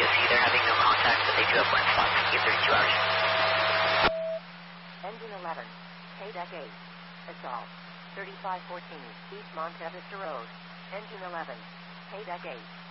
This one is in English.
PSC, they're having no contact, but they do have blind spots. Give 32 hours. Engine 11, K-Deck 8, Assault, 3514, East Monte Vista Road. Engine 11, K-Deck 8.